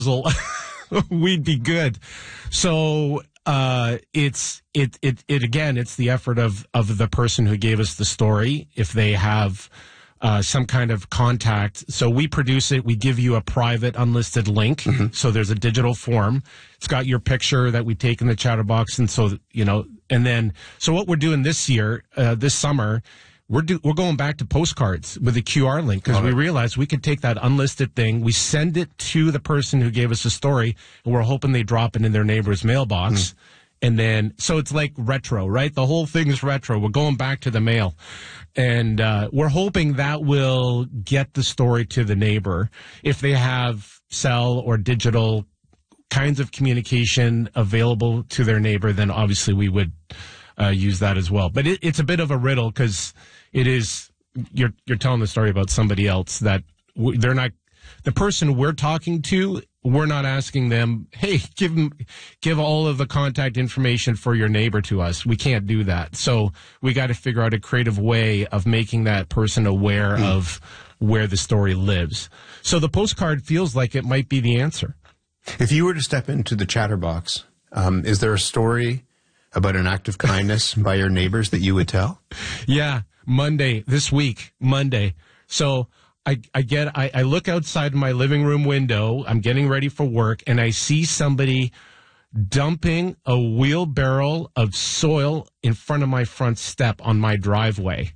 we'd be good. So it's the effort of the person who gave us the story. If they have some kind of contact, so we produce it. We give you a private, unlisted link. Mm-hmm. So there's a digital form. It's got your picture that we take in the chatterbox, and so and then so what we're doing this year, this summer. We're going back to postcards with a QR link because we realized we could take that unlisted thing, we send it to the person who gave us the story, and we're hoping they drop it in their neighbor's mailbox. And then, so it's like retro, right? The whole thing is retro. We're going back to the mail. And we're hoping that will get the story to the neighbor. If they have cell or digital kinds of communication available to their neighbor, then obviously we would use that as well. But it's a bit of a riddle because it is, you're telling the story about somebody else that they're not, the person we're talking to, we're not asking them, hey, give all of the contact information for your neighbor to us. We can't do that. So we got to figure out a creative way of making that person aware of where the story lives. So the postcard feels like it might be the answer. If you were to step into the chatterbox, is there a story about an act of kindness by your neighbors that you would tell? Yeah, this week, Monday. So I look outside my living room window, I'm getting ready for work, and I see somebody dumping a wheelbarrow of soil in front of my front step on my driveway.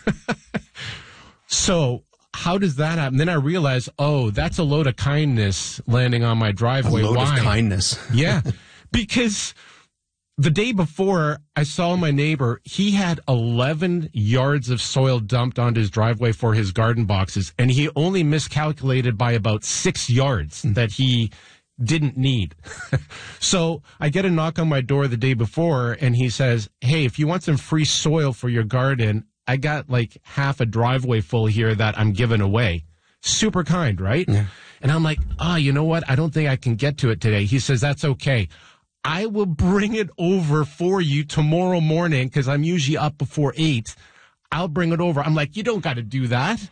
So how does that happen? Then I realize, that's a load of kindness landing on my driveway. A load of kindness. Yeah, because the day before, I saw my neighbor. He had 11 yards of soil dumped onto his driveway for his garden boxes, and he only miscalculated by about 6 yards that he didn't need. So I get a knock on my door the day before, and he says, hey, if you want some free soil for your garden, I got like half a driveway full here that I'm giving away. Super kind, right? Yeah. And I'm like, you know what? I don't think I can get to it today. He says, that's okay. I will bring it over for you tomorrow morning because I'm usually up before 8. I'll bring it over. I'm like, you don't got to do that.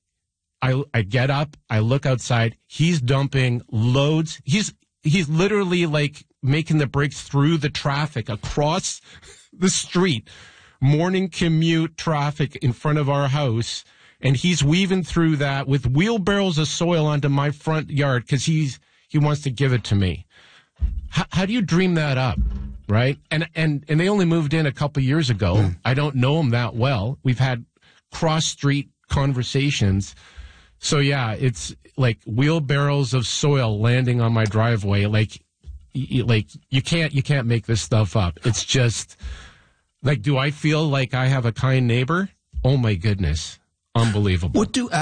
I get up. I look outside. He's dumping loads. He's literally like making the breaks through the traffic across the street. Morning commute traffic in front of our house. And he's weaving through that with wheelbarrows of soil onto my front yard because he wants to give it to me. How do you dream that up, right? And they only moved in a couple years ago. I don't know them that well. We've had cross-street conversations. So, yeah, it's like wheelbarrows of soil landing on my driveway. Like you can't make this stuff up. It's just, like, do I feel like I have a kind neighbor? Oh, my goodness. Unbelievable. What do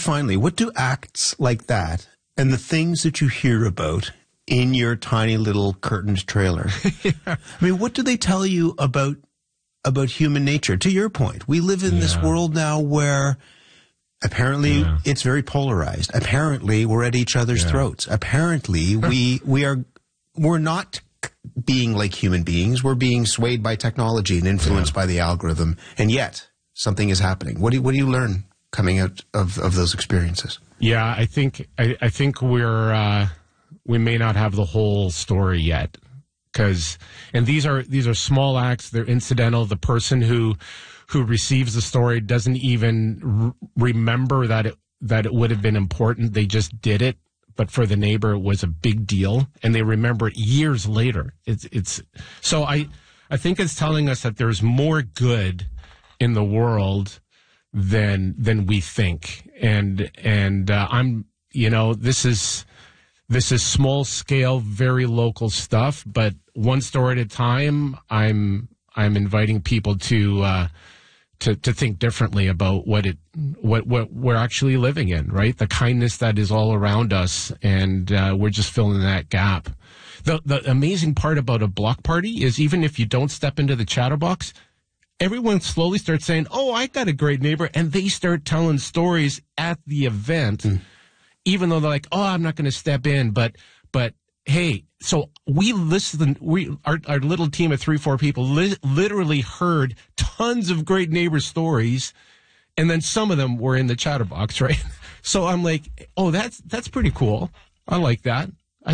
acts like that and the things that you hear about in your tiny little curtained trailer. Yeah. I mean, what do they tell you about human nature? To your point, we live in this world now where apparently it's very polarized. Apparently we're at each other's throats. Apparently we're not being like human beings. We're being swayed by technology and influenced by the algorithm. And yet something is happening. What do you learn coming out of those experiences? Yeah, I think we may not have the whole story yet, and these are small acts. They're incidental. The person who receives the story doesn't even remember that it would have been important. They just did it, but for the neighbor, it was a big deal, and they remember it years later. So I think it's telling us that there's more good in the world than we think, and this is small scale, very local stuff, but one story at a time. I'm inviting people to think differently about what we're actually living in, right? The kindness that is all around us, and we're just filling that gap. The amazing part about a block party is even if you don't step into the chatterbox, everyone slowly starts saying, "Oh, I got a great neighbor," and they start telling stories at the event. Even though they're like, "Oh, I'm not going to step in," but hey, so we listened. Our little team of 3-4 people literally heard tons of great neighbor stories, and then some of them were in the chatterbox, right? So I'm like, "Oh, that's pretty cool. I like that."